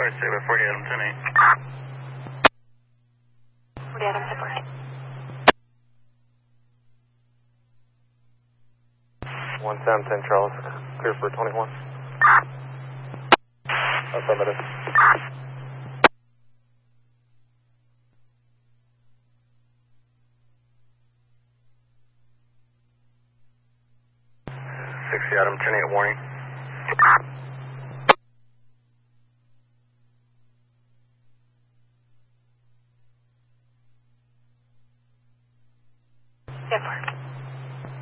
stay by 40 Adam 10-8. 40 Adam 10-8. 1710 Charles, clear for 21. Affirmative. Adam 10-8 warning. Yes, sir.